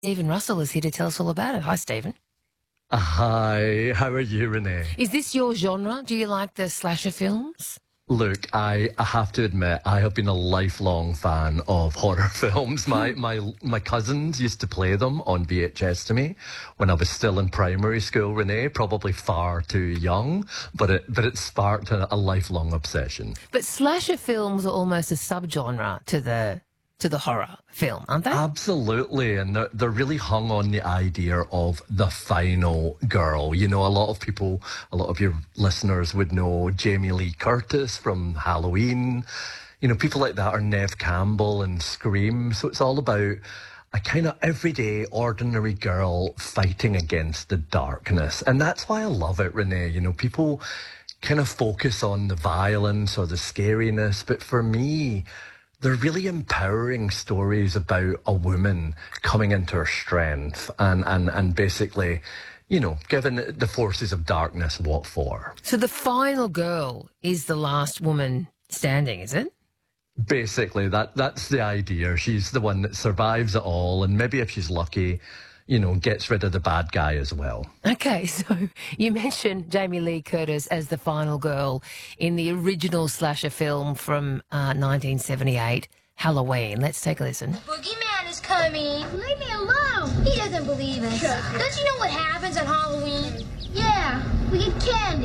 Stephen Russell is here to tell us all about it. Hi, Stephen. Hi, how are you, Renee? Is this your genre? Do you like the slasher films? Look, I have to admit, I have been a lifelong fan of horror films. My cousins used to play them on VHS to me when I was still in primary school, Renee, probably far too young, but it sparked a lifelong obsession. But slasher films are almost a subgenre to the horror film, aren't they? Absolutely, and they're really hung on the idea of the final girl. You know, a lot of your listeners would know Jamie Lee Curtis from Halloween. You know, people like that are Neve Campbell and Scream. So it's all about a kind of everyday, ordinary girl fighting against the darkness. And that's why I love it, Renee. You know, people kind of focus on the violence or the scariness, but for me, they're really empowering stories about a woman coming into her strength and basically, you know, giving the forces of darkness what for. So the final girl is the last woman standing, is it? Basically, that's the idea. She's the one that survives it all, and maybe if she's lucky, you know, gets rid of the bad guy as well. Okay, so you mentioned Jamie Lee Curtis as the final girl in the original slasher film from 1978, Halloween. Let's take a listen. The boogeyman is coming. Leave me alone. He doesn't believe us. Don't you know what happens on Halloween? Yeah, we get candy.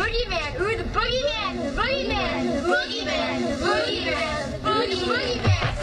Boogeyman, ooh, the boogeyman, the boogeyman, the boogeyman, the boogeyman, the boogeyman.